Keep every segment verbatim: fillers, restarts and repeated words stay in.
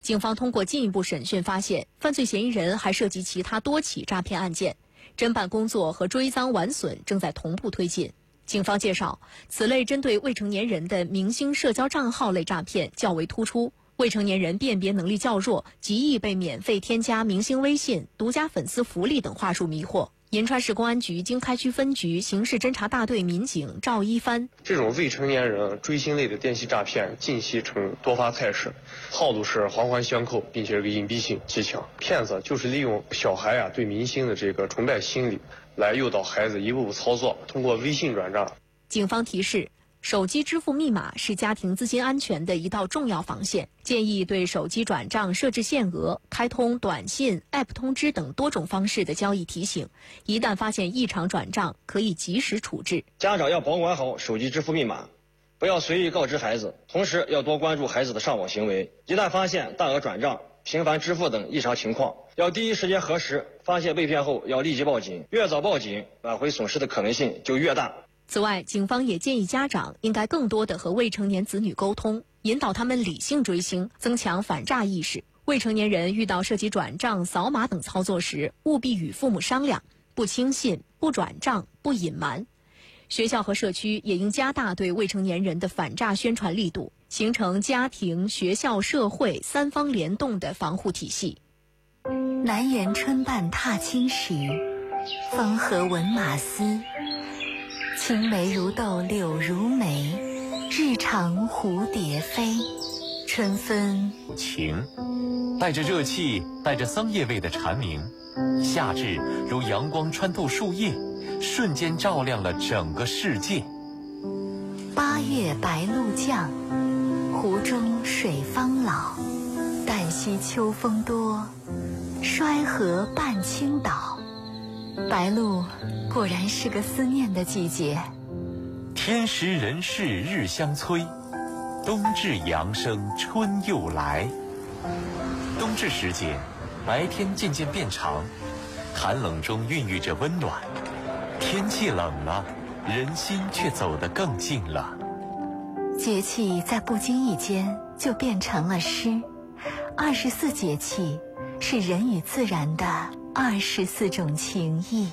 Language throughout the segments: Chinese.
警方通过进一步审讯发现，犯罪嫌疑人还涉及其他多起诈骗案件，侦办工作和追赃挽损正在同步推进。警方介绍，此类针对未成年人的明星社交账号类诈骗较为突出，未成年人辨别能力较弱，极易被免费添加明星微信、独家粉丝福利等话术迷惑。银川市公安局经开区分局刑事侦查大队民警赵一帆， 这种未成年人追星类的电信诈骗近期呈多发态势，套路是环环相扣，并且这个隐蔽性极强。骗子就是利用小孩啊对明星的这个崇拜心理，来诱导孩子一步步操作，通过微信转账。 警方提示，手机支付密码是家庭资金安全的一道重要防线，建议对手机转账设置限额、开通短信、App 通知等多种方式的交易提醒，一旦发现异常转账，可以及时处置。 家长要保管好手机支付密码，不要随意告知孩子，同时要多关注孩子的上网行为。一旦发现大额转账、频繁支付等异常情况，要第一时间核实，发现被骗后要立即报警，越早报警，挽回损失的可能性就越大。 此外，警方也建议家长应该更多地和未成年子女沟通，引导他们理性追星，增强反诈意识。未成年人遇到涉及转账、扫码等操作时，务必与父母商量，不轻信、不转账、不隐瞒。学校和社区也应加大对未成年人的反诈宣传力度，形成家庭、学校、社会三方联动的防护体系。 南园春半踏青时，风和闻马嘶。青梅如豆，柳如眉，日长蝴蝶飞。春分晴，带着热气，带着桑叶味的蝉鸣，夏至如阳光穿透树叶，瞬间照亮了整个世界。 八月白露降，湖中水方老。旦夕秋风多，衰河半倾倒。白露果然是个思念的季节。 天时人事日相催，冬至阳生春又来。冬至时节，白天渐渐变长，寒冷中孕育着温暖。天气冷了，人心却走得更近了。 节气在不经意间就变成了诗。二十四节气是人与自然的二十四种情谊。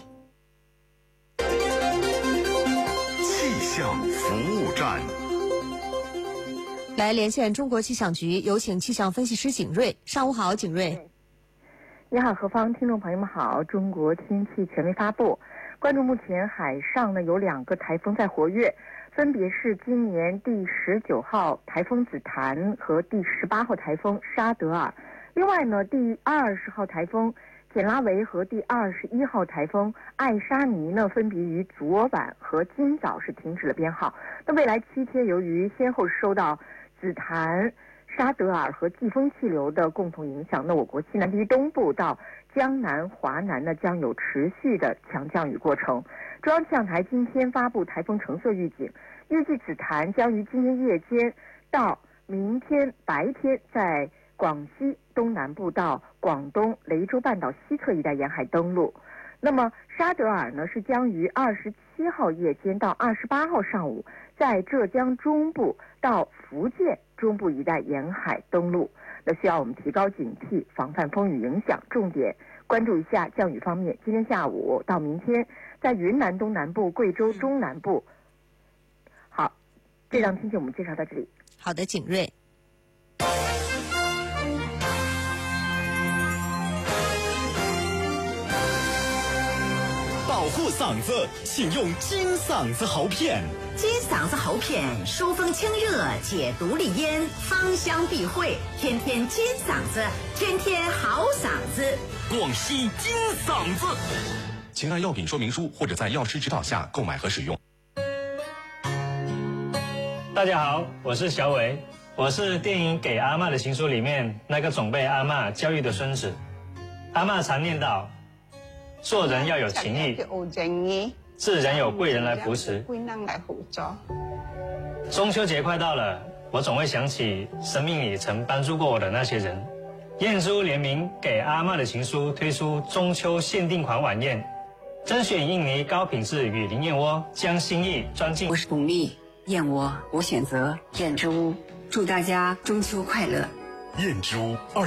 气象服务站， 来连线中国气象局，有请气象分析师景瑞。上午好，景瑞。 你好，何方，听众朋友们好。中国天气权威发布，关注目前海上呢有两个台风在活跃，分别是今年第十九号台风紫檀和第十八号台风沙德尔。另外呢，第二十号台风简拉维和第二十一号台风艾沙尼呢，分别于昨晚和今早是停止了编号。那未来七天，由于先后受到紫檀、沙德尔和季风气流的共同影响，那我国西南地区东部到江南、华南呢将有持续的强降雨过程。中央气象台今天发布台风橙色预警，预计紫檀将于今天夜间到明天白天在广西东南部到广东雷州半岛西侧一带沿海登陆。那么沙德尔呢是将于二十七号夜间到二十八号上午在浙江中部到福建中部一带沿海登陆。那需要我们提高警惕，防范风雨影响。重点关注一下降雨方面，今天下午到明天在云南东南部、贵州中南部。好，这张天气我们介绍到这里。 好的，景瑞。 保护嗓子，请用金嗓子喉片。 金嗓子喉片疏风清热，解毒利咽，芳香避秽，天天金嗓子，天天好嗓子。 广西金嗓子，请按药品说明书或者在药师指导下购买和使用。 大家好，我是小伟，我是电影《给阿嬷的情书》里面那个总被阿嬷教育的孙子。阿嬷常念叨，做人要有情义，自然有贵人来扶持。中秋节快到了，我总会想起生命里曾帮助过我的那些人。燕珠联名给阿嬷的情书推出中秋限定款晚宴，甄选印尼高品质雨林燕窝，将心意装进。 我是巩俐，燕窝我选择燕之屋，祝大家中秋快乐。 燕之屋。